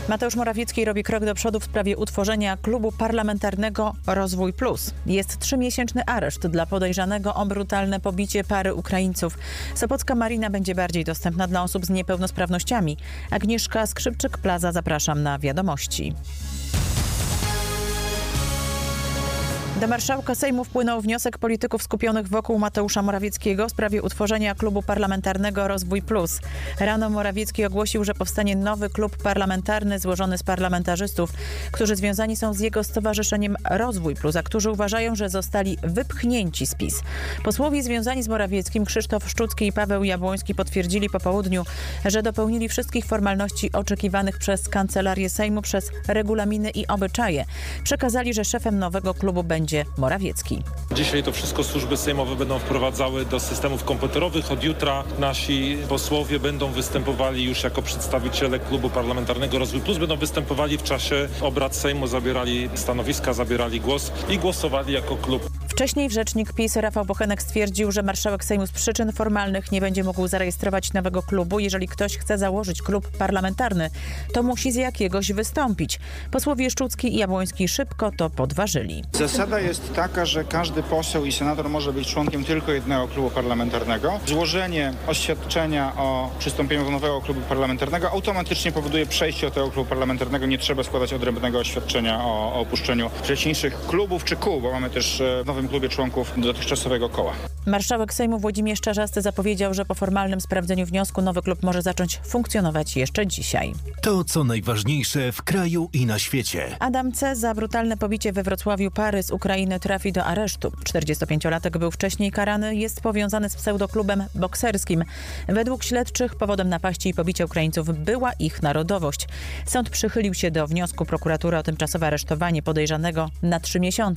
Mateusz Morawiecki robi krok do przodu w sprawie utworzenia klubu parlamentarnego Rozwój Plus. Jest 3-miesięczny areszt dla podejrzanego o brutalne pobicie pary Ukraińców. Sopocka Marina będzie bardziej dostępna dla osób z niepełnosprawnościami. Agnieszka Skrzypczyk-Plaza, zapraszam na wiadomości. Do marszałka Sejmu wpłynął wniosek polityków skupionych wokół Mateusza Morawieckiego w sprawie utworzenia klubu parlamentarnego Rozwój Plus. Rano Morawiecki ogłosił, że powstanie nowy klub parlamentarny złożony z parlamentarzystów, którzy związani są z jego stowarzyszeniem Rozwój Plus, a którzy uważają, że zostali wypchnięci z PiS. Posłowie związani z Morawieckim Krzysztof Szczucki i Paweł Jabłoński potwierdzili po południu, że dopełnili wszystkich formalności oczekiwanych przez Kancelarię Sejmu, przez regulaminy i obyczaje. Przekazali, że szefem nowego klubu będzie Morawiecki. Dzisiaj to wszystko służby sejmowe będą wprowadzały do systemów komputerowych. Od jutra nasi posłowie będą występowali już jako przedstawiciele klubu parlamentarnego Rozwój Plus. Będą występowali w czasie obrad Sejmu, zabierali stanowiska, zabierali głos i głosowali jako klub. Wcześniej rzecznik PiS Rafał Bochenek stwierdził, że marszałek Sejmu z przyczyn formalnych nie będzie mógł zarejestrować nowego klubu. Jeżeli ktoś chce założyć klub parlamentarny, to musi z jakiegoś wystąpić. Posłowie Szczucki i Jabłoński szybko to podważyli. Zasada jest taka, że każdy poseł i senator może być członkiem tylko jednego klubu parlamentarnego. Złożenie oświadczenia o przystąpieniu do nowego klubu parlamentarnego automatycznie powoduje przejście do tego klubu parlamentarnego. Nie trzeba składać odrębnego oświadczenia o opuszczeniu wcześniejszych klubów czy kół, bo mamy też w nowym klubie członków dotychczasowego koła. Marszałek Sejmu Włodzimierz Czarzasty zapowiedział, że po formalnym sprawdzeniu wniosku nowy klub może zacząć funkcjonować jeszcze dzisiaj. To, co najważniejsze w kraju i na świecie. Adam C. za brutalne pobicie we Wrocławiu pary z Ukrainy trafi do aresztu. 45-latek był wcześniej karany, jest powiązany z pseudoklubem bokserskim. Według śledczych powodem napaści i pobicia Ukraińców była ich narodowość. Sąd przychylił się do wniosku prokuratury o tymczasowe aresztowanie podejrzanego na 3 miesiące.